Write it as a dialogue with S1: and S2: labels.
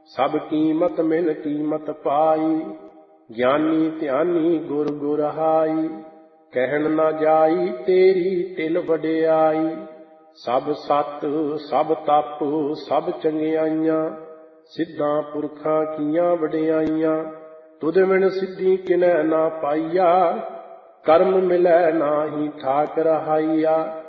S1: ਸਭ ਕੀਮਤ ਮਿਲ ਕੀਮਤ ਪਾਈ। ਗਿਆਨੀ ਧਿਆਨੀ ਗੁਰ ਗੁਰ ਹਾਈ। ਕਹਿਣ ਨਾ ਜਾਈ ਤੇਰੀ ਤਿਲ ਵਡਿਆਈ। ਸਭ ਸਤ ਸਭ ਤਪ ਸਭ ਚੰਗਿਆਈਆਂ। ਸਿੱਧਾਂ ਪੁਰਖਾਂ ਕੀਆਂ ਵਡਿਆਈਆਂ। ਤੁਧ ਬਿਨ ਸਿੱਧੀ ਕਿਨੈ ਨਾ ਪਾਈਆ। ਕਰਮ ਮਿਲੈ ਨਾਹੀ ਠਾਕ ਰਹਾਈਆ।